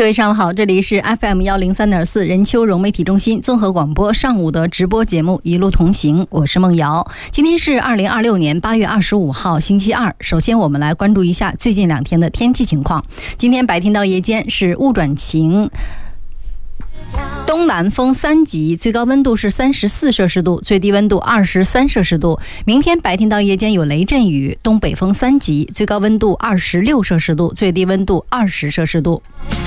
各位上午好，这里是 FM103.4 任丘融媒体中心综合广播上午的直播节目一路同行，我是梦瑶。今天是2026年8月25号星期二。首先我们来关注一下最近2天的天气情况。今天白天到夜间是雾转晴，东南风3级，最高温度是34摄氏度，最低温度23摄氏度。明天白天到夜间有雷阵雨，东北风3级，最高温度26摄氏度，最低温度20摄氏度。